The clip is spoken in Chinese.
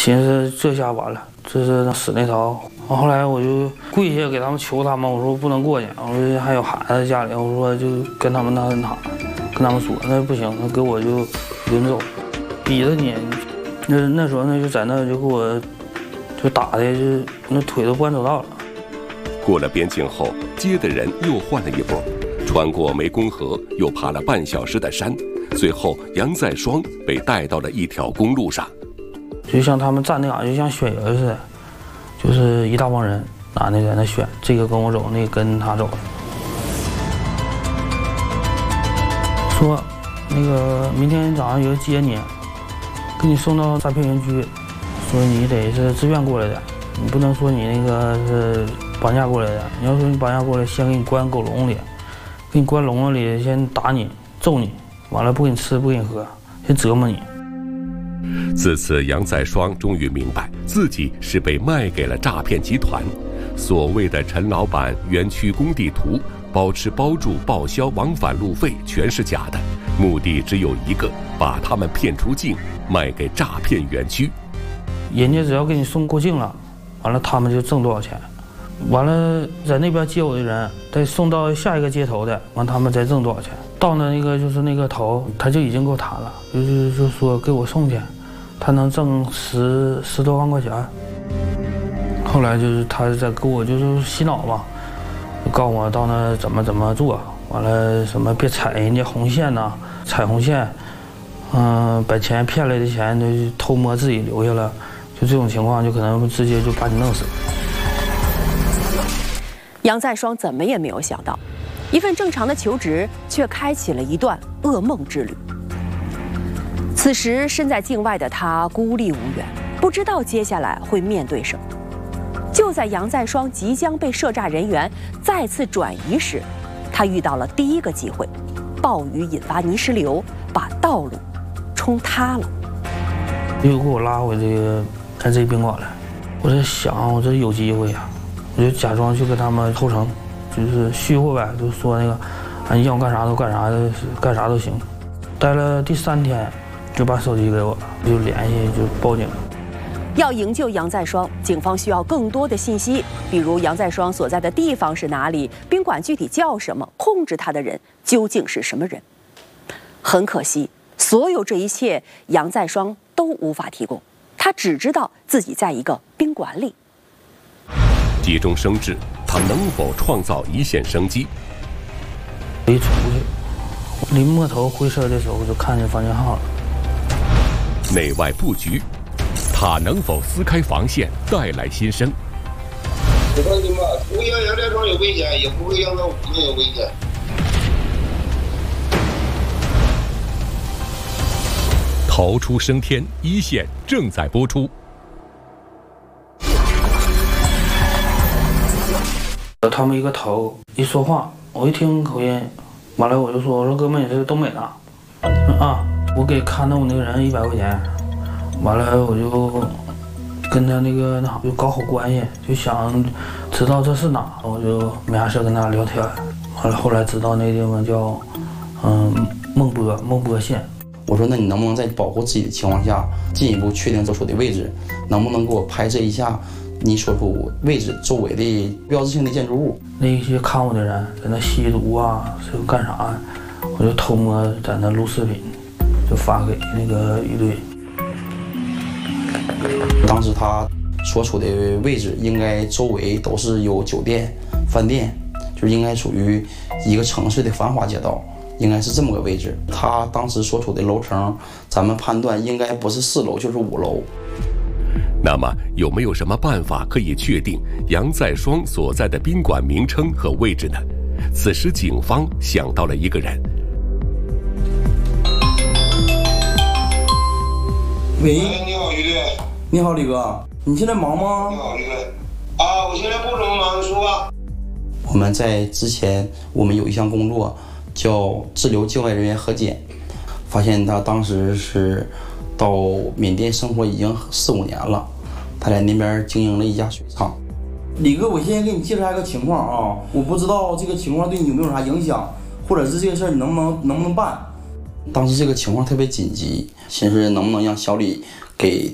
寻思这下完了，这是死那头。后来我就跪下给他们求他们，我说不能过去，我说还有孩子家里，我说就跟他们跟他们说，那不行，那给我就领走，逼着你。那时候就在那就给我就打的，就那腿都不敢走道了。 过了边境后，接的人又换了一波，穿过湄公河，又爬了半小时的山，最后杨在双被带到了一条公路上。 就像他们站那就像选人似的，就是一大帮人男的在那选，这个跟我走，那个跟他走。说那个明天早上有人接你，给你送到诈骗园区，说你得是自愿过来的，你不能说你那个是绑架过来的。你要说你绑架过来，先给你关狗笼里，给你关笼子里，先打你揍你，完了不给你吃不给你喝，先折磨你。 自此，杨在双终于明白自己是被卖给了诈骗集团。所谓的陈老板园区工地图，包吃包住报销往返路费全是假的，目的只有一个，把他们骗出境，卖给诈骗园区。 人家只要给你送过境了，完了他们就挣多少钱，完了在那边接我的人再送到下一个接头的，完他们再挣多少钱。到那个就是那个头，他就已经给我谈了，就说给我送去，他能挣十多万块钱。后来就是他在给我就是洗脑嘛，告诉我到那怎么做，完了什么别踩人家红线呐，踩红线，把钱骗来的钱就偷摸自己留下了，就这种情况就可能直接就把你弄死。 杨在双怎么也没有想到，一份正常的求职却开启了一段噩梦之旅。此时身在境外的他孤立无援，不知道接下来会面对什么。就在杨在双即将被涉诈人员再次转移时，他遇到了第一个机会，暴雨引发泥石流，把道路冲塌了。 又给我拉回咱这宾馆来，我在想我这有机会呀，我就假装去跟他们投诚，就是虚乎呗，就说那个你要干啥都干啥的，干啥都行。待了第3天，就把手机给我了，就联系就报警。 要营救杨在双，警方需要更多的信息，比如杨在双所在的地方是哪里，宾馆具体叫什么，控制他的人究竟是什么人。很可惜，所有这一切杨在双都无法提供，他只知道自己在一个宾馆里。 急中生智，他能否创造一线生机？ 一出去，临摸头回身的时候，我就看见房间号了。 内外布局，他能否撕开防线，带来新生？ 我放心吧，不会让杨在双有危险，也不会让他们有危险。 逃出升天，一线正在播出。 他们一个头一说话，我一听口音，完了我说哥们你是东北的啊，我给看到我那个人100块钱，完了我就跟他那个就搞好关系，就想知道这是哪，我就没啥事跟他聊天，完了后来知道那地方叫孟波县。 我说那你能不能在保护自己的情况下，进一步确定走处的位置，能不能给我拍摄一下你所处位置周围的标志性的建筑物？ 那些看我的人在那吸毒啊，是干啥？我就偷摸在那录视频，就发给那个一队。 当时他所处的位置应该周围都是有酒店、饭店，就是应该属于一个城市的繁华街道，应该是这么个位置。他当时所处的楼层，咱们判断应该不是4楼就是5楼。 那么有没有什么办法可以确定杨在双所在的宾馆名称和位置呢？此时警方想到了一个人。 喂， 你好，于队。 你好，李哥，你现在忙吗？ 你好，于队。啊，我现在不怎么忙，你说吧。 我们在之前，我们有一项工作叫滞留境外人员核检，发现他当时是到缅甸生活已经4、5年了，他在那边经营了一家水厂。李哥，我先给你介绍一个情况啊，我不知道这个情况对你有没有啥影响，或者是这个事儿你能不能办？当时这个情况特别紧急，寻思能不能让小李给